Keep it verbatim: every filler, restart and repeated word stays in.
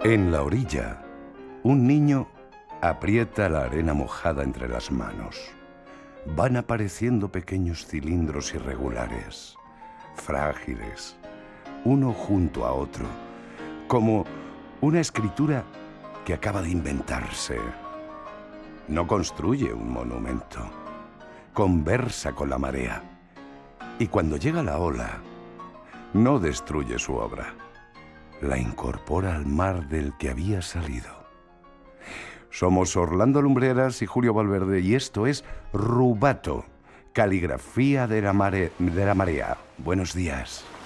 En la orilla, un niño aprieta la arena mojada entre las manos. Van apareciendo pequeños cilindros irregulares, frágiles, uno junto a otro, como una escritura que acaba de inventarse. No construye un monumento, conversa con la marea, y cuando llega la ola, no destruye su obra, la incorpora al mar del que había salido. Somos Orlando Lumbreras y Julio Valverde, y esto es Rubato, caligrafía de la, mare, de la marea. Buenos días.